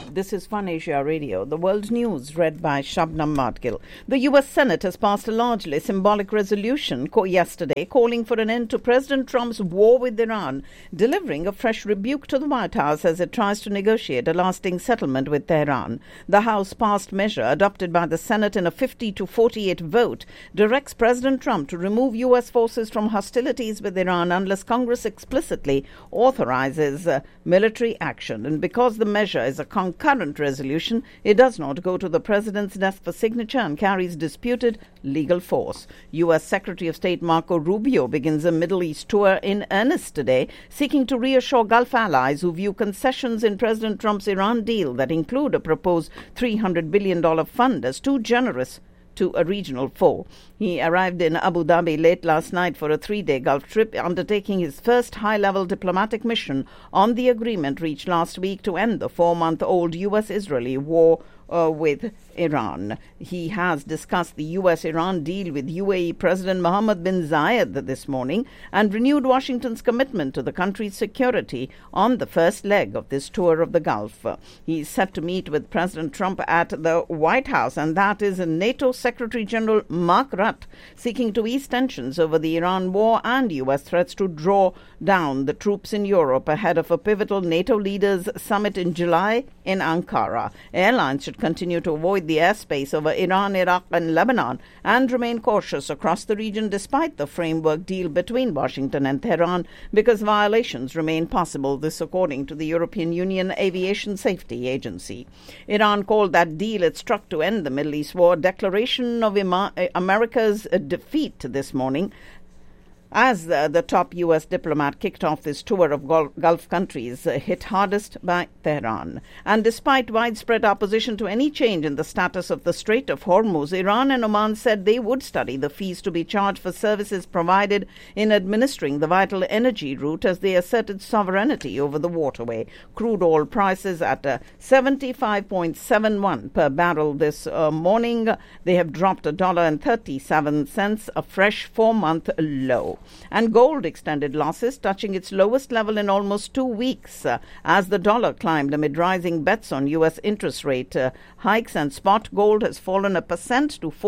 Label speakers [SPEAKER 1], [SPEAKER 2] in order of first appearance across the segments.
[SPEAKER 1] This is Fun Asia Radio. The world news read by Shabnam Madgil. The U.S. Senate has passed a largely symbolic resolution yesterday calling for an end to President Trump's war with Iran, delivering a fresh rebuke to the White House as it tries to negotiate a lasting settlement with Tehran. The House passed measure, adopted by the Senate in a 50-48 vote, directs President Trump to remove U.S. forces from hostilities with Iran unless Congress explicitly authorizes military action. And because the measure is a concurrent resolution, it does not go to the President's desk for signature and carries disputed legal force. U.S. Secretary of State Marco Rubio begins a Middle East tour in earnest today, seeking to reassure Gulf allies who view concessions in President Trump's Iran deal that include a proposed $300 billion fund as too generous to a regional foe. He arrived in Abu Dhabi late last night for a 3-day Gulf trip, undertaking his first high-level diplomatic mission on the agreement reached last week to end the 4-month-old U.S.-Israeli war with Iran. He has discussed the U.S.-Iran deal with UAE President Mohammed bin Zayed this morning and renewed Washington's commitment to the country's security on the first leg of this tour of the Gulf. He is set to meet with President Trump at the White House, and that is NATO Secretary General Mark Rutte, seeking to ease tensions over the Iran war and U.S. threats to draw down the troops in Europe ahead of a pivotal NATO leaders summit in July in Ankara. Airlines should continue to avoid the airspace over Iran, Iraq and Lebanon and remain cautious across the region despite the framework deal between Washington and Tehran, because violations remain possible, this according to the European Union Aviation Safety Agency. Iran called that deal it struck to end the Middle East war a declaration of America's defeat this morning, as the top U.S. diplomat kicked off this tour of Gulf countries hit hardest by Tehran. And despite widespread opposition to any change in the status of the Strait of Hormuz, Iran and Oman said they would study the fees to be charged for services provided in administering the vital energy route as they asserted sovereignty over the waterway. Crude oil prices at 75.71 per barrel this morning. They have dropped $1.37, a fresh 4-month low. And gold extended losses, touching its lowest level in almost 2 weeks as the dollar climbed amid rising bets on U.S. interest rate hikes, and spot gold has fallen 1% to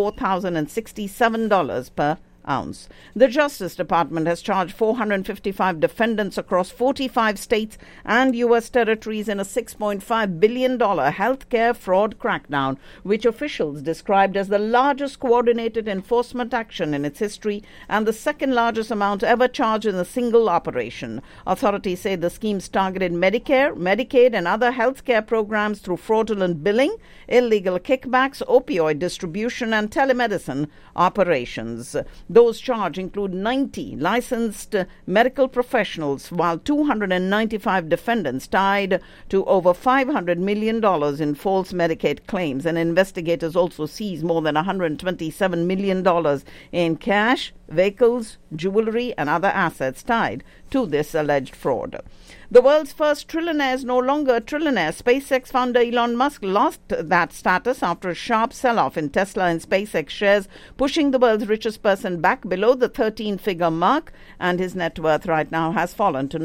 [SPEAKER 1] $4,067 per ounce. The Justice Department has charged 455 defendants across 45 states and U.S. territories in a $6.5 billion healthcare fraud crackdown, which officials described as the largest coordinated enforcement action in its history and the second largest amount ever charged in a single operation. Authorities say the schemes targeted Medicare, Medicaid, and other healthcare programs through fraudulent billing, illegal kickbacks, opioid distribution, and telemedicine operations. Those charged include 90 licensed medical professionals, while 295 defendants tied to over $500 million in false Medicaid claims. And investigators also seized more than $127 million in cash, vehicles, jewelry, and other assets tied to this alleged fraud. The world's first trillionaire is no longer a trillionaire. SpaceX founder Elon Musk lost that status after a sharp sell-off in Tesla and SpaceX shares, pushing the world's richest person back below the 13-figure mark, and his net worth right now has fallen to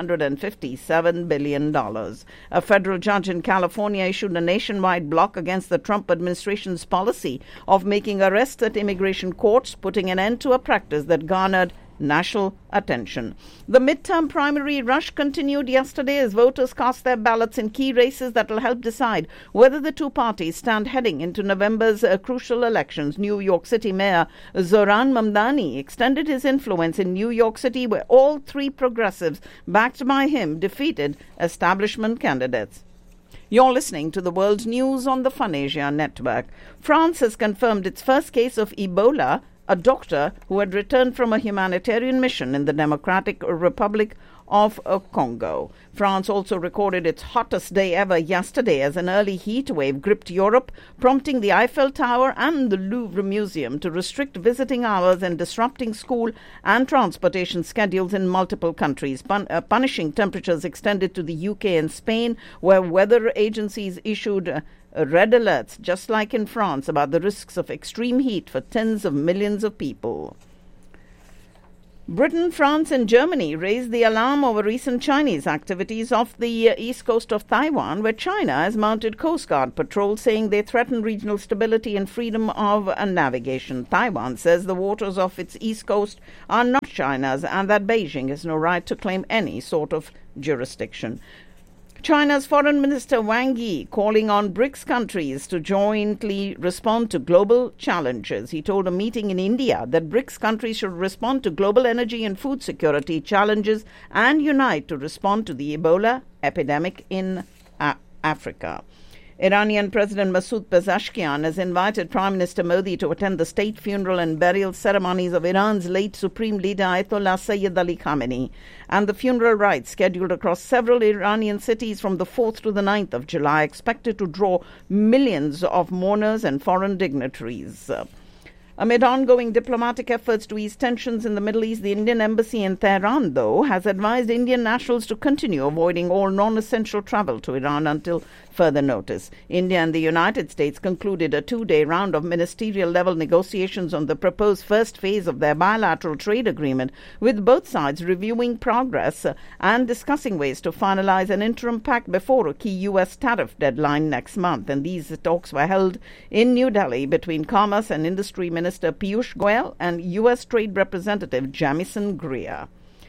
[SPEAKER 1] $957 billion. A federal judge in California issued a nationwide block against the Trump administration's policy of making arrests at immigration courts, putting an end to a practice that garnered national attention. The midterm primary rush continued yesterday as voters cast their ballots in key races that will help decide whether the two parties stand heading into November's crucial elections. New York City Mayor Zohran Mamdani extended his influence in New York City, where all three progressives backed by him defeated establishment candidates. You're listening to the world news on the Fun Asia Network. France has confirmed its first case of Ebola, a doctor who had returned from a humanitarian mission in the Democratic Republic of Congo. France also recorded its hottest day ever yesterday as an early heat wave gripped Europe, prompting the Eiffel Tower and the Louvre Museum to restrict visiting hours and disrupting school and transportation schedules in multiple countries. Punishing temperatures extended to the UK and Spain, where weather agencies issued red alerts, just like in France, about the risks of extreme heat for tens of millions of people. Britain, France and Germany raised the alarm over recent Chinese activities off the east coast of Taiwan, where China has mounted Coast Guard patrols, saying they threaten regional stability and freedom of navigation. Taiwan says the waters off its east coast are not China's and that Beijing has no right to claim any sort of jurisdiction. China's Foreign Minister Wang Yi calling on BRICS countries to jointly respond to global challenges. He told a meeting in India that BRICS countries should respond to global energy and food security challenges and unite to respond to the Ebola epidemic in Africa. Iranian President Masoud Pezeshkian has invited Prime Minister Modi to attend the state funeral and burial ceremonies of Iran's late Supreme Leader Ayatollah Sayyid Ali Khamenei, and the funeral rites scheduled across several Iranian cities from the 4th to the 9th of July, expected to draw millions of mourners and foreign dignitaries. Amid ongoing diplomatic efforts to ease tensions in the Middle East, the Indian embassy in Tehran, though, has advised Indian nationals to continue avoiding all non-essential travel to Iran until further notice. India and the United States concluded a 2-day round of ministerial-level negotiations on the proposed first phase of their bilateral trade agreement, with both sides reviewing progress and discussing ways to finalize an interim pact before a key U.S. tariff deadline next month. And these talks were held in New Delhi between Commerce and Industry Minister Piyush Goyal and U.S. Trade Representative Jamieson Greer.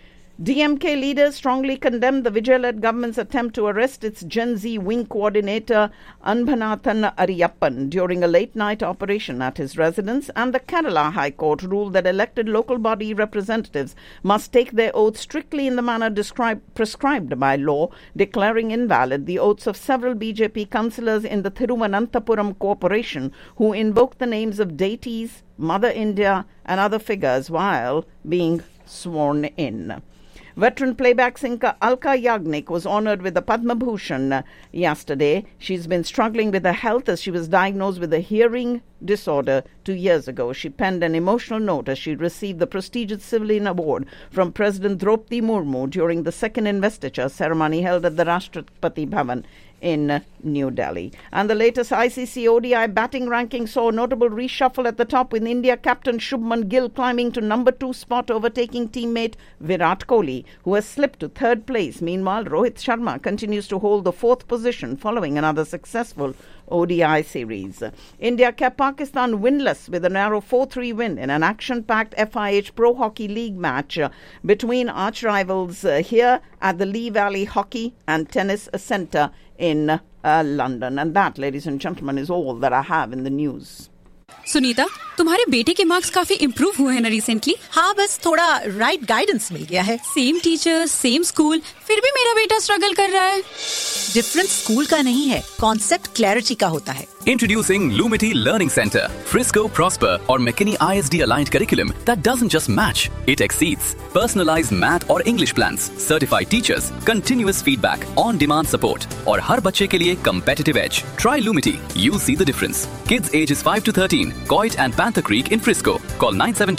[SPEAKER 1] DMK leaders strongly condemned the Vijay-led government's attempt to arrest its Gen Z wing coordinator Anbhanathan Ariyappan during a late-night operation at his residence, and the Kerala High Court ruled that elected local body representatives must take their oaths strictly in the manner prescribed by law, declaring invalid the oaths of several BJP councillors in the Thiruvananthapuram Corporation who invoked the names of deities, Mother India and other figures while being sworn in. Veteran playback singer Alka Yagnik was honored with the Padma Bhushan yesterday. She's been struggling with her health as she was diagnosed with a hearing disorder 2 years ago. She penned an emotional note as she received the prestigious civilian award from President Draupadi Murmu during the second investiture ceremony held at the Rashtrapati Bhavan in New Delhi. And the latest ICC ODI batting ranking saw a notable reshuffle at the top, with India captain Shubman Gill climbing to number 2 spot, overtaking teammate Virat Kohli, who has slipped to 3rd place. Meanwhile, Rohit Sharma continues to hold the 4th position following another successful ODI series. India kept Pakistan winless with a narrow 4-3 win in an action-packed FIH Pro Hockey League match between arch rivals here at the Lee Valley Hockey and Tennis Centre in London. And that, ladies and gentlemen, is all that I have in the news.
[SPEAKER 2] Sunita, तुम्हारे बेटे के marks काफी improve हुए हैं ना recently?
[SPEAKER 3] हाँ, बस थोड़ा राइट गाइडेंस मिल गया है.
[SPEAKER 2] सेम टीचर, सेम स्कूल, फिर भी मेरा बेटा स्ट्रगल कर रहा है.
[SPEAKER 3] डिफरेंस स्कूल का नहीं है, कॉन्सेप्ट क्लैरिटी का होता है.
[SPEAKER 4] Introducing Lumity Learning Center, Frisco, Prosper or McKinney ISD aligned curriculum that doesn't just match, it exceeds. Personalized math or English plans, certified teachers, continuous feedback, on-demand support और हर बच्चे के लिए competitive edge. Try Lumity, you'll see the difference. Kids ages 5 to 13, Coit and Panther Creek in Frisco. Call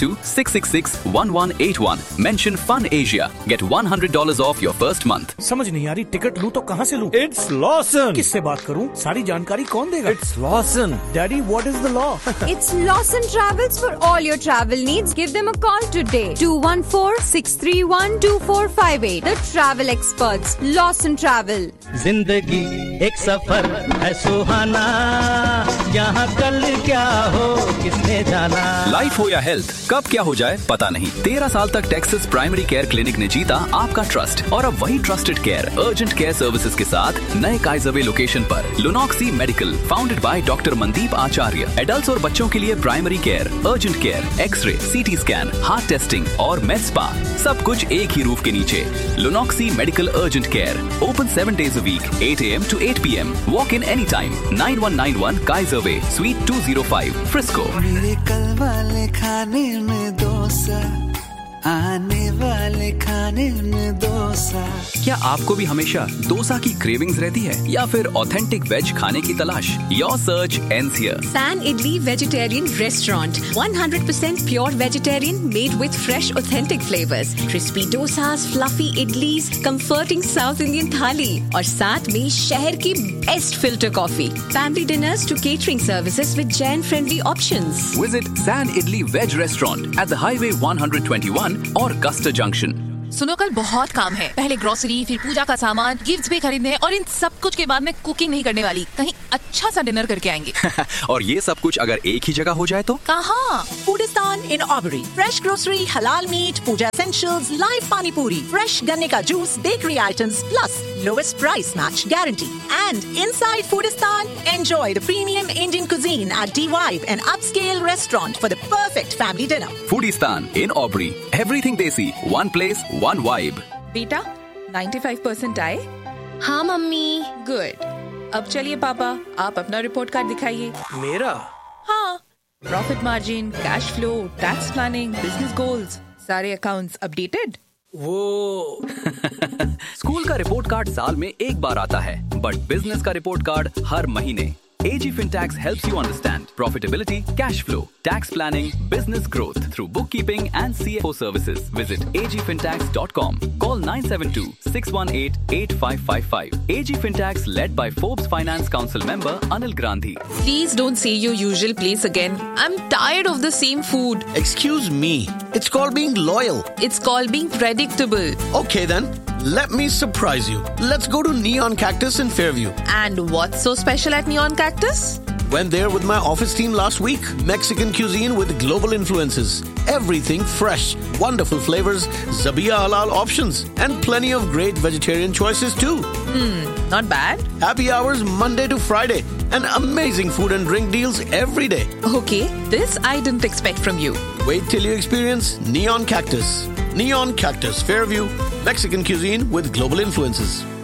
[SPEAKER 4] 972-666-1181. Mention Fun Asia. Get $100 off your first month.
[SPEAKER 5] समझ नहीं आ रही, ticket लूं तो कहाँ से लूं?
[SPEAKER 6] It's Lawson.
[SPEAKER 5] किससे बात करूं? सारी जानकारी कौन देगा?
[SPEAKER 6] It's Lawson.
[SPEAKER 5] Daddy, what is the law?
[SPEAKER 7] It's Lawson Travels for all your travel needs. Give them a call today. 214-631-2458. The travel experts. Lawson Travel.
[SPEAKER 8] जिंदगी एक सफर है सुहाना, यहाँ कल क्या हो किसने जाना.
[SPEAKER 4] लाइफ हो या हेल्थ, कब क्या हो जाए पता नहीं. 13 साल तक टेक्सास प्राइमरी केयर क्लिनिक ने जीता आपका ट्रस्ट, और अब वही trusted care urgent care services के साथ नए काइजरवे लोकेशन पर. लुनॉक्सी medical, founded by doctor Mandeep Acharya. Adults और बच्चों के लिए primary care, urgent care, x ray, CT scan, heart testing और med spa, सब कुछ एक ही रूफ के नीचे. लुनॉक्सी medical urgent care, open 7 days a week, 8 a.m. to 8 p.m. Walk in anytime. 9191 Kaiser Way, Suite 205, Frisco.
[SPEAKER 9] मेरे कल वाले खाने में डोसा, आने वाले खाने में डोसा.
[SPEAKER 4] क्या आपको भी हमेशा डोसा की क्रेविंग्स रहती है, या फिर ऑथेंटिक वेज खाने की तलाश? Your search ends here.
[SPEAKER 2] San Idli Vegetarian Restaurant. 100% pure vegetarian, made with fresh authentic flavors. Crispy dosas, fluffy idlis, comforting South Indian thali और साथ में शहर की best filter coffee. Family dinners to catering services with Jain friendly options.
[SPEAKER 4] Visit San Idli Veg Restaurant at the Highway 121 junction और castor junction.
[SPEAKER 3] सुनो, कल बहुत काम है। पहले ग्रोसरी, फिर पूजा का सामान, गिफ्ट्स भी खरीदने हैं और इन सब कुछ के बाद मैं कुकिंग नहीं करने वाली। कहीं अच्छा सा डिनर करके आएंगे।
[SPEAKER 4] और ये सब कुछ अगर एक ही जगह हो जाए तो?
[SPEAKER 3] कहाँ?
[SPEAKER 6] फूडिस्तान इन ऑबरी। फ्रेश ग्रोसरी, हलाल मीट, पूजा एसेंशियल्स, लाइव पानी पूरी, फ्रेश गन्ने का juice, bakery items, plus lowest price match guarantee. And inside Foodistan, enjoy the premium Indian cuisine at D-Vibe, an upscale restaurant for the perfect family dinner.
[SPEAKER 4] Foodistan in Aubrey. Everything desi, one place, one vibe.
[SPEAKER 3] बेटा, 95% आए?
[SPEAKER 2] हाँ mummy.
[SPEAKER 3] Good. अब चलिए पापा, आप अपना report card दिखाइए।
[SPEAKER 5] मेरा?
[SPEAKER 3] हाँ, profit margin, cash flow, tax planning, business goals, सारे अकाउंट्स अपडेटेड।
[SPEAKER 5] वो
[SPEAKER 4] स्कूल का रिपोर्ट कार्ड साल में एक बार आता है, बट बिजनेस का रिपोर्ट कार्ड हर महीने। AG Fintax helps you understand profitability, cash flow, tax planning, business growth through bookkeeping and CFO services. Visit agfintax.com. Call 972-618-8555. AG Fintax, led by Forbes Finance Council member Anil Gandhi.
[SPEAKER 3] Please don't say your usual place again. I'm tired of the same food.
[SPEAKER 10] Excuse me. It's called being loyal.
[SPEAKER 3] It's called being predictable.
[SPEAKER 10] Okay then. Let me surprise you. Let's go to Neon Cactus in Fairview.
[SPEAKER 3] And what's so special at Neon Cactus?
[SPEAKER 10] Went there with my office team last week. Mexican cuisine with global influences. Everything fresh, wonderful flavors, Zabiya halal options, and plenty of great vegetarian choices too.
[SPEAKER 3] Not bad.
[SPEAKER 10] Happy hours Monday to Friday, and amazing food and drink deals every day.
[SPEAKER 3] Okay, this I didn't expect from you.
[SPEAKER 10] Wait till you experience Neon Cactus. Neon Cactus, Fairview, Mexican cuisine with global influences.